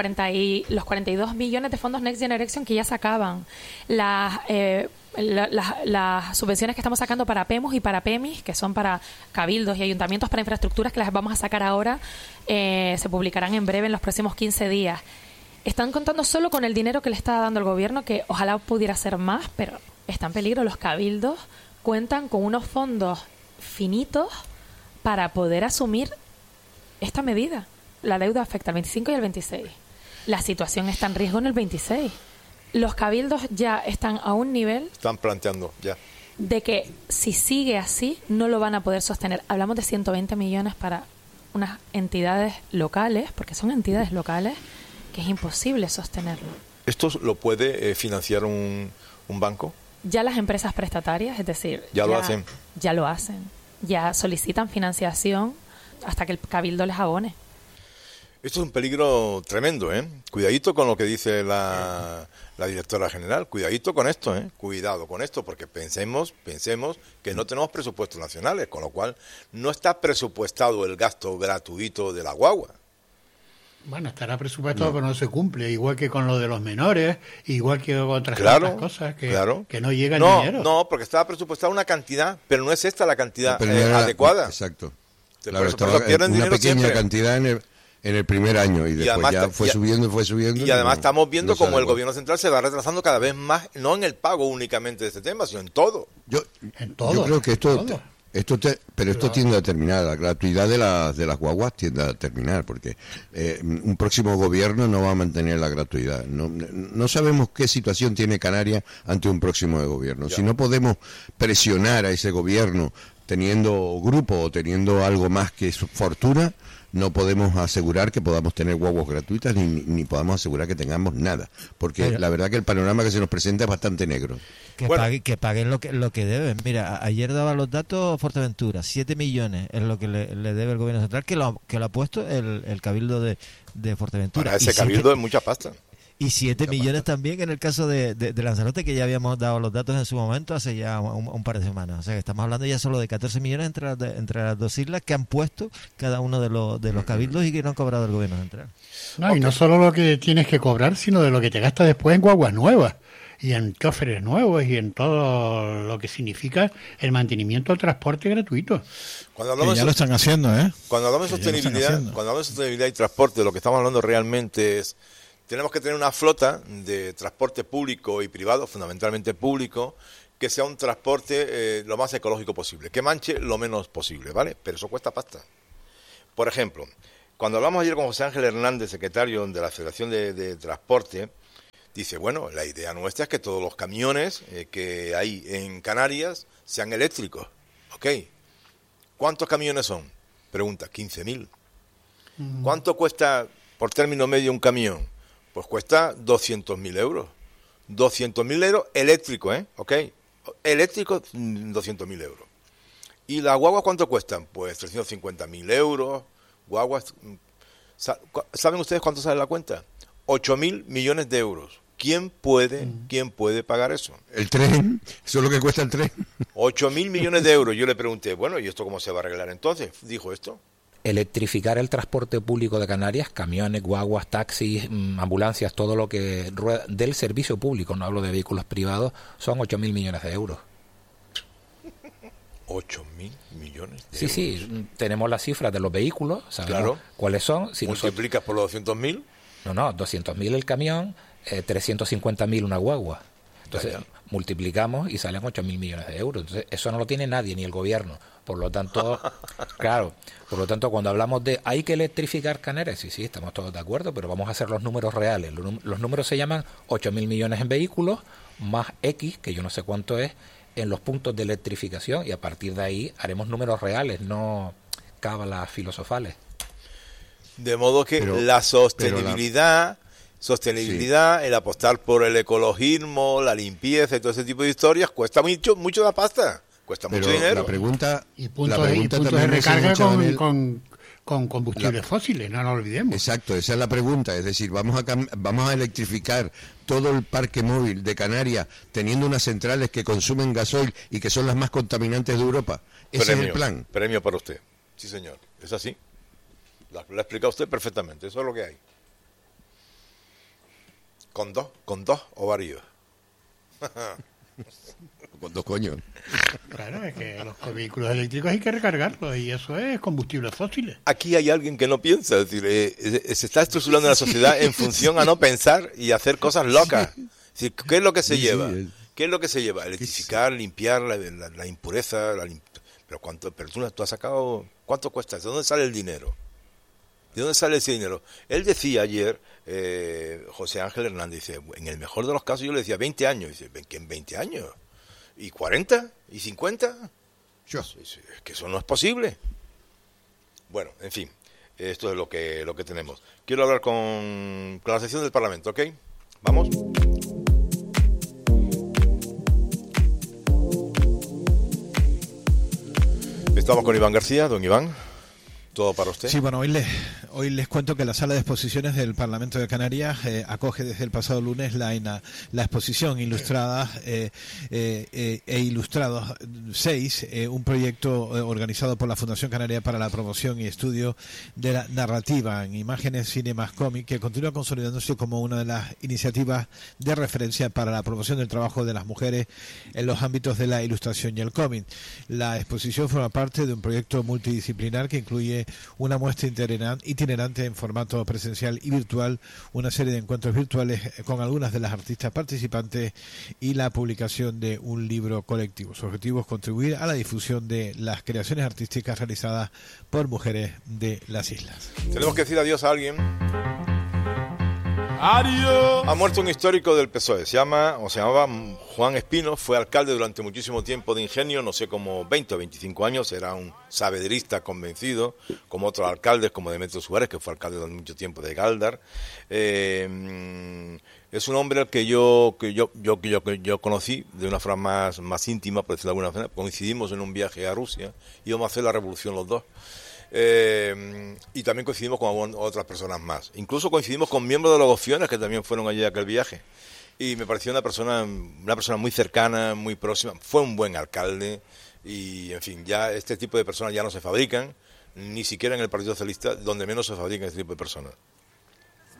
42 millones de fondos Next Generation que ya sacaban. Las subvenciones que estamos sacando para PEMUS y para PEMIS, que son para cabildos y ayuntamientos para infraestructuras, que las vamos a sacar ahora, se publicarán en breve, en los próximos 15 días. Están contando solo con el dinero que le está dando el gobierno, que ojalá pudiera ser más, pero está en peligro. Los cabildos cuentan con unos fondos finitos para poder asumir esta medida. La deuda afecta al 25 y al 26. La situación está en riesgo en el 26. Los cabildos ya están a un nivel... Están planteando ya. De que si sigue así no lo van a poder sostener. Hablamos de 120 millones para unas entidades locales, porque son entidades locales, que es imposible sostenerlo. ¿Esto lo puede financiar un banco? Ya las empresas prestatarias, es decir... Ya lo hacen. Ya lo hacen. Ya solicitan financiación hasta que el cabildo les abone. Esto es un peligro tremendo, ¿eh? Cuidadito con lo que dice la directora general. Cuidadito con esto, ¿eh? Cuidado con esto, porque pensemos que no tenemos presupuestos nacionales, con lo cual no está presupuestado el gasto gratuito de la guagua. Bueno, estará presupuestado, pero no se cumple, igual que con lo de los menores, igual que con otras tantas cosas que no llega el dinero. No, porque estaba presupuestada una cantidad, pero no es esta la cantidad adecuada. Exacto. Claro, estaba una pequeña cantidad en el primer año y después además, ya fue subiendo. Y además estamos viendo cómo el gobierno central se va retrasando cada vez más, no en el pago únicamente de este tema, sino en todo. Yo creo que esto tiende a terminar, la gratuidad de las guaguas tiende a terminar, porque un próximo gobierno no va a mantener la gratuidad. No sabemos qué situación tiene Canarias ante un próximo gobierno. Si no podemos presionar a ese gobierno teniendo grupo o teniendo algo más que fortuna, no podemos asegurar que podamos tener guaguas gratuitas ni podamos asegurar que tengamos nada, porque la verdad que el panorama que se nos presenta es bastante negro. Que paguen lo que deben. Mira, ayer daba los datos Fuerteventura, 7 millones es lo que le debe el gobierno central, que lo ha puesto el cabildo de Fuerteventura. Para ese cabildo es mucha pasta. Y 7 millones también en el caso de Lanzarote, que ya habíamos dado los datos en su momento hace ya un par de semanas. O sea que estamos hablando ya solo de 14 millones entre las dos islas que han puesto cada uno de los cabildos y que no han cobrado el gobierno central. No, y no solo lo que tienes que cobrar, sino de lo que te gastas después en guaguas nuevas y en choferes nuevos y en todo lo que significa el mantenimiento del transporte gratuito. Cuando hablamos ya lo están haciendo, ¿eh? Cuando hablamos de sostenibilidad y transporte, lo que estamos hablando realmente es tenemos que tener una flota de transporte público y privado, fundamentalmente público, que sea un transporte lo más ecológico posible, que manche lo menos posible, ¿vale? Pero eso cuesta pasta. Por ejemplo, cuando hablamos ayer con José Ángel Hernández, secretario de la Federación de Transporte, dice, bueno, la idea nuestra es que todos los camiones que hay en Canarias sean eléctricos. ¿Ok? ¿Cuántos camiones son? Pregunta, 15.000. ¿Cuánto cuesta por término medio un camión? Pues cuesta 200.000 euros. 200.000 euros eléctrico, ¿eh? ¿Ok? Eléctrico, 200.000 euros. ¿Y las guaguas cuánto cuestan? Pues 350.000 euros. Guaguas. ¿Saben ustedes cuánto sale la cuenta? 8.000 millones de euros. ¿Quién puede pagar eso? El tren, eso es lo que cuesta el tren. 8.000 millones de euros. Yo le pregunté, bueno, ¿y esto cómo se va a arreglar entonces? Dijo esto. Electrificar el transporte público de Canarias, camiones, guaguas, taxis, ambulancias, todo lo que rueda del servicio público, no hablo de vehículos privados, son 8.000 millones de euros. 8.000 millones de euros. Sí, tenemos las cifras de los vehículos, sabemos cuáles son. Si ¿multiplicas por los 200.000? No, 200.000 el camión, 350.000 una guagua. Entonces multiplicamos y salen 8.000 millones de euros. Entonces eso no lo tiene nadie, ni el gobierno. Por lo tanto, cuando hablamos de hay que electrificar Canarias, sí, estamos todos de acuerdo, pero vamos a hacer los números reales. Los números se llaman 8.000 millones en vehículos, más X, que yo no sé cuánto es, en los puntos de electrificación, y a partir de ahí haremos números reales, no cábalas filosofales. De modo que la sostenibilidad, el apostar por el ecologismo, la limpieza y todo ese tipo de historias cuesta mucho la pasta. Cuesta mucho dinero. La pregunta de recarga con combustibles fósiles, no nos olvidemos. Exacto, esa es la pregunta. Es decir, vamos a electrificar todo el parque móvil de Canarias teniendo unas centrales que consumen gasoil y que son las más contaminantes de Europa. Ese es el plan. Premio para usted. Sí, señor. Es así. Lo ha explicado usted perfectamente. Eso es lo que hay. Con dos ovarios. Con 2 coños. Claro, es que los vehículos eléctricos hay que recargarlos y eso es combustibles fósiles. Aquí hay alguien que no piensa, es decir, se está estructurando la sociedad en función a no pensar y hacer cosas locas. Es decir, ¿qué es lo que se lleva? ¿Qué es lo que se lleva? Electrificar, limpiar la impureza, pero tú has sacado, ¿cuánto cuesta? ¿De dónde sale el dinero? ¿De dónde sale ese dinero? Él decía ayer, José Ángel Hernández, dice, en el mejor de los casos yo le decía 20 años, dice, ¿que en 20 años? ¿Y 40? ¿Y 50? Es que eso no es posible. Bueno, en fin, esto es lo que tenemos. Quiero hablar con la sesión del Parlamento, ¿ok? ¿Vamos? Estamos con Iván García. Don Iván, ¿todo para usted? Sí, bueno, hoy les cuento que la Sala de Exposiciones del Parlamento de Canarias acoge desde el pasado lunes la exposición Ilustradas Ilustrados 6, un proyecto organizado por la Fundación Canaria para la Promoción y Estudio de la Narrativa en Imágenes, Cine más Cómic, que continúa consolidándose como una de las iniciativas de referencia para la promoción del trabajo de las mujeres en los ámbitos de la ilustración y el cómic. La exposición forma parte de un proyecto multidisciplinar que incluye una muestra itinerante en formato presencial y virtual, una serie de encuentros virtuales con algunas de las artistas participantes y la publicación de un libro colectivo. Su objetivo es contribuir a la difusión de las creaciones artísticas realizadas por mujeres de las islas. Tenemos que decir adiós a alguien. Adiós. Ha muerto un histórico del PSOE, se llamaba Juan Espino, fue alcalde durante muchísimo tiempo de Ingenio, no sé, como 20 o 25 años, era un sabederista convencido, como otros alcaldes, como Demetrio Suárez, que fue alcalde durante mucho tiempo de Gáldar. Es un hombre al que yo conocí de una forma más íntima, por decirlo de alguna manera. Coincidimos en un viaje a Rusia, íbamos a hacer la revolución los dos. Y también coincidimos con otras personas más. Incluso coincidimos con miembros de los Gofiones que también fueron allí a aquel viaje. Y me pareció una persona muy cercana, muy próxima. Fue un buen alcalde. Y, en fin, ya este tipo de personas ya no se fabrican, ni siquiera en el Partido Socialista, donde menos se fabrican este tipo de personas.